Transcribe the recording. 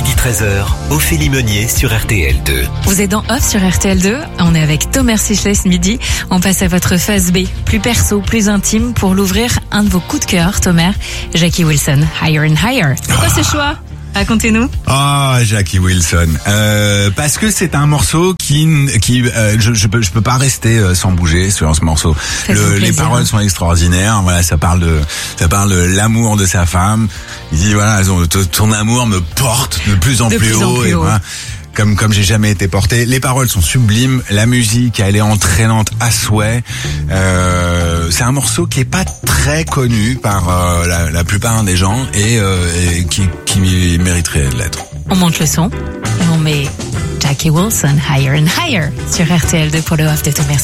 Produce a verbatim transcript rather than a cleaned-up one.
midi treize heures, Ophélie Meunier sur R T L deux. Vous êtes dans Off sur R T L deux. On est avec Thomas Sichlet ce midi. On passe à votre phase B, plus perso, plus intime, pour l'ouvrir un de vos coups de cœur, Thomas. Jackie Wilson, Higher and Higher. Pourquoi ce choix ? Racontez-nous. Ah, oh, Jackie Wilson. Euh, parce que c'est un morceau qui, qui, euh, je, je peux, je peux pas rester sans bouger sur ce morceau. Le, les paroles sont extraordinaires. Voilà, ça parle de, ça parle de l'amour de sa femme. Il dit voilà, ton amour me porte de plus en de plus, plus haut. En plus et haut. Voilà. Comme comme j'ai jamais été porté. Les paroles sont sublimes, la musique elle est entraînante à souhait. Euh, c'est un morceau qui est pas très connu par euh, la, la plupart des gens et, euh, et qui qui mériterait de l'être. On monte le son et on met Jackie Wilson, Higher and Higher sur R T L deux pour le Off de Thomas.